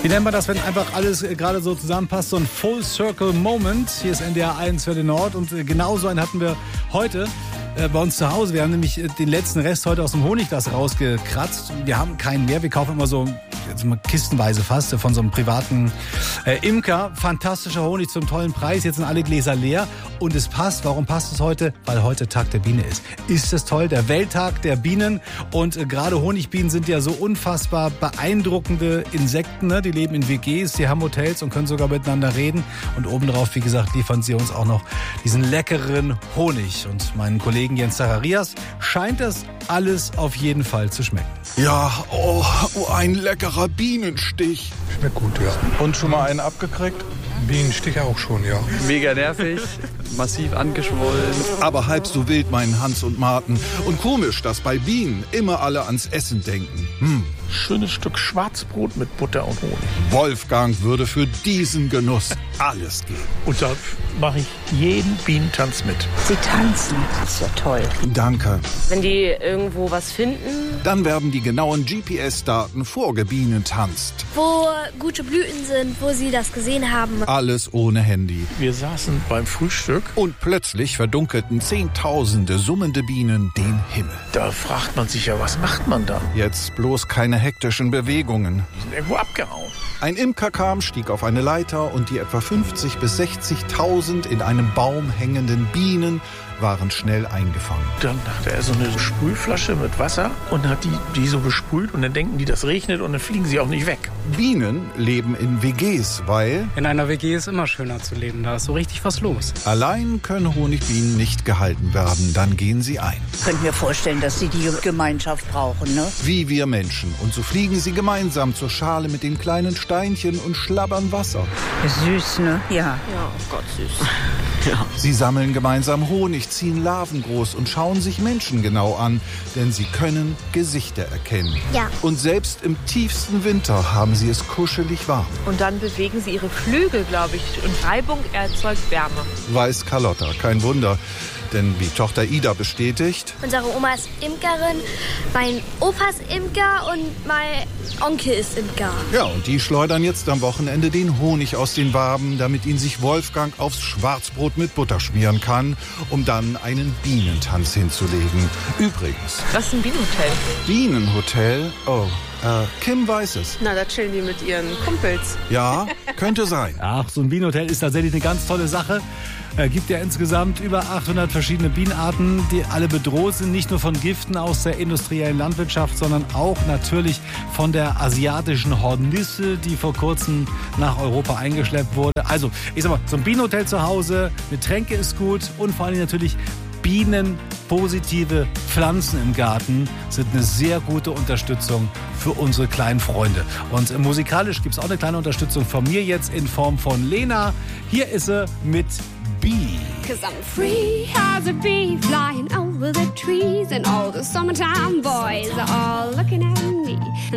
Wie nennt man das, wenn einfach alles gerade so zusammenpasst? So ein Full Circle Moment. Hier ist NDR 1 für den Nord und genauso einen hatten wir heute bei uns zu Hause. Wir haben nämlich den letzten Rest heute aus dem Honigglas rausgekratzt. Wir haben keinen mehr. Wir kaufen immer so jetzt mal kistenweise fast von so einem privaten Imker. Fantastischer Honig zum tollen Preis. Jetzt sind alle Gläser leer und es passt. Warum passt es heute? Weil heute Tag der Biene ist. Ist es toll? Der Welttag der Bienen. Und gerade Honigbienen sind ja so unfassbar beeindruckende Insekten. Ne? Die leben in WGs, die haben Hotels und können sogar miteinander reden. Und obendrauf, wie gesagt, liefern sie uns auch noch diesen leckeren Honig. Und meinen Kollegen Jens Zacharias scheint das alles auf jeden Fall zu schmecken. Ja, ein leckerer Bienenstich. Schmeckt gut, ja. Und schon mal einen abgekriegt? Bienenstich auch schon, ja. Mega nervig, massiv angeschwollen. Aber halb so wild meinen Hans und Martin. Und komisch, dass bei Bienen immer alle ans Essen denken. Schönes Stück Schwarzbrot mit Butter und Honig. Wolfgang würde für diesen Genuss alles geben. Und da mache ich jeden Bienentanz mit. Sie tanzen, das ist ja toll. Danke. Wenn die irgendwo was finden. Dann werden die genauen GPS-Daten vorgebienentanzt. Wo gute Blüten sind, wo sie das gesehen haben. Alles ohne Handy. Wir saßen beim Frühstück. Und plötzlich verdunkelten Zehntausende summende Bienen den Himmel. Da fragt man sich ja, was macht man dann? Jetzt bloß keine hektischen Bewegungen. Die sind irgendwo abgehauen. Ein Imker kam, stieg auf eine Leiter und die etwa 50.000 bis 60.000 in einem Baum hängenden Bienen waren schnell eingefangen. Dann hatte er so eine Sprühflasche mit Wasser und hat die so besprüht und dann denken die, das regnet und dann fliegen sie auch nicht weg. Bienen leben in WGs, weil in einer WG ist immer schöner zu leben, da ist so richtig was los. Allein können Honigbienen nicht gehalten werden, dann gehen sie ein. Ich könnte mir vorstellen, dass sie die Gemeinschaft brauchen, ne? Wie wir Menschen. Und so fliegen sie gemeinsam zur Schale mit den kleinen Steinchen und schlabbern Wasser. Süß, ne? Ja. Ja, oh Gott, süß. Ja. Sie sammeln gemeinsam Honig, ziehen Larven groß und schauen sich Menschen genau an, denn sie können Gesichter erkennen. Ja. Und selbst im tiefsten Winter haben sie es kuschelig warm. Und dann bewegen sie ihre Flügel, glaube ich. Und Reibung erzeugt Wärme. Weiß Carlotta, kein Wunder. Denn wie Tochter Ida bestätigt, Unsere Oma ist Imkerin, mein Opa ist Imker und mein Onkel ist Imker. ja, und die schleudern jetzt am Wochenende den Honig aus den Waben, damit ihn sich Wolfgang aufs Schwarzbrot mit Butter schmieren kann, um dann einen Bienentanz hinzulegen. Übrigens, Was ist ein Bienenhotel? Bienenhotel, Kim weiß es. Na, da chillen die mit ihren Kumpels. Ja, könnte sein. Ach, so ein Bienenhotel ist tatsächlich eine ganz tolle Sache. Gibt ja insgesamt über 800 verschiedene Bienenarten, die alle bedroht sind. Nicht nur von Giften aus der industriellen Landwirtschaft, sondern auch natürlich von der asiatischen Hornisse, die vor kurzem nach Europa eingeschleppt wurde. Also, ich sag mal, so ein Bienenhotel zu Hause mit Tränke ist gut und vor allem natürlich bienenpositive Pflanzen im Garten sind eine sehr gute Unterstützung für unsere kleinen Freunde. Und musikalisch gibt es auch eine kleine Unterstützung von mir jetzt in Form von Lena. Hier ist sie mit Bee. 'Cause I'm free as a bee flying over the trees and all the summertime boys are all looking at me.